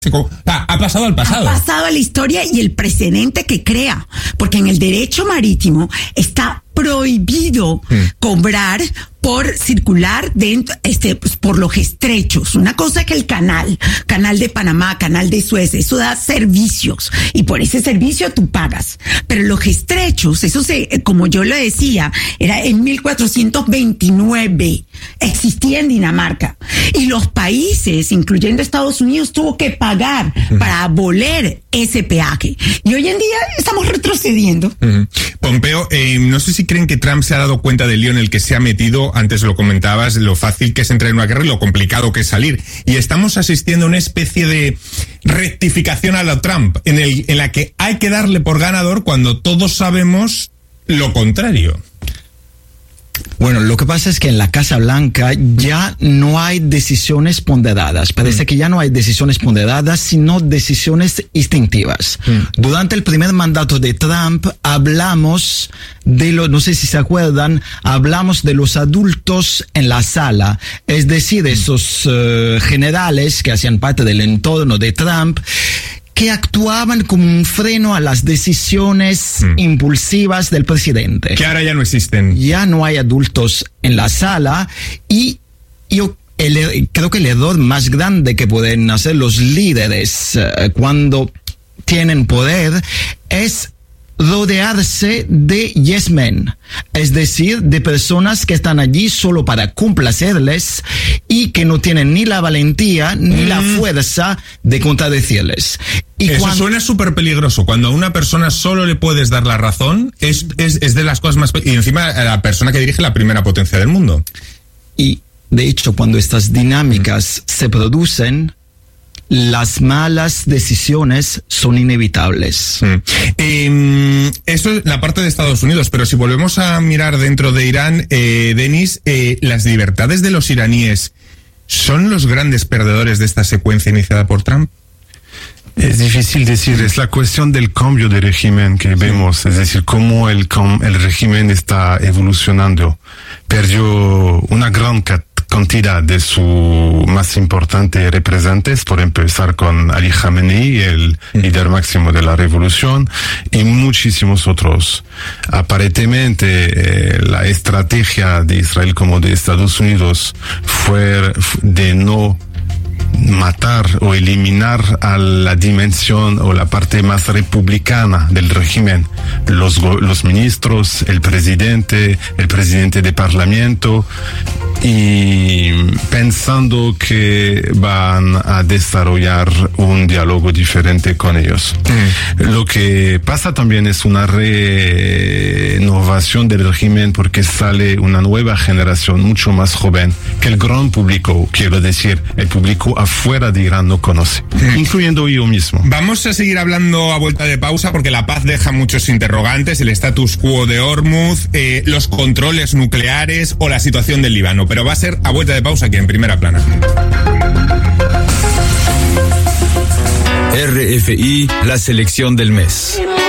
Ha pasado al pasado. Ha pasado a la historia y el precedente que crea. Porque en el derecho marítimo está prohibido cobrar por circular dentro, por los estrechos. Una cosa es que el canal de Panamá, canal de Suez, eso da servicios y por ese servicio tú pagas. Pero los estrechos, eso como yo lo decía, era en 1429, existía en Dinamarca. Y los países, incluyendo Estados Unidos, tuvo que pagar para abolir ese peaje. Y hoy en día estamos retrocediendo. Pompeo, no sé si creen que Trump se ha dado cuenta del lío en el que se ha metido. Antes lo comentabas, lo fácil que es entrar en una guerra y lo complicado que es salir. Y estamos asistiendo a una especie de rectificación a la Trump, en la que hay que darle por ganador cuando todos sabemos lo contrario. Bueno, lo que pasa es que en la Casa Blanca ya no hay decisiones ponderadas. Parece que ya no hay decisiones ponderadas, sino decisiones instintivas. Durante el primer mandato de Trump hablamos de no sé si se acuerdan, hablamos de los adultos en la sala. Es decir, esos generales que hacían parte del entorno de Trump, que actuaban como un freno a las decisiones impulsivas del presidente. Que ahora ya no existen. Ya no hay adultos en la sala y yo creo que el error más grande que pueden hacer los líderes cuando tienen poder es rodearse de yes men, es decir, de personas que están allí solo para complacerles y que no tienen ni la valentía ni la fuerza de contradecirles. Y eso suena súper peligroso. Cuando a una persona solo le puedes dar la razón, es de las cosas más... Y encima a la persona que dirige la primera potencia del mundo. Y, de hecho, cuando estas dinámicas se producen, las malas decisiones son inevitables. Eso es la parte de Estados Unidos, pero si volvemos a mirar dentro de Irán, Denis, las libertades de los iraníes ¿son los grandes perdedores de esta secuencia iniciada por Trump? Es difícil decir, es la cuestión del cambio de régimen que vemos, es decir, cómo el régimen está evolucionando. Perdió una gran cantidad de sus más importantes representantes, por empezar con Ali Khamenei, el líder máximo de la revolución, y muchísimos otros. Aparentemente, la estrategia de Israel como de Estados Unidos fue de no matar o eliminar a la dimensión o la parte más republicana del régimen, los ministros, el presidente de parlamento, y pensando que van a desarrollar un diálogo diferente con ellos. Lo que pasa también es una renovación del régimen porque sale una nueva generación mucho más joven que el gran público, quiero decir, el público afuera de Irán no conoce, incluyendo yo mismo. Vamos a seguir hablando a vuelta de pausa porque la paz deja muchos interrogantes, el status quo de Hormuz, los controles nucleares o la situación del Líbano, pero va a ser a vuelta de pausa aquí en Primera Plana. RFI, la selección del mes.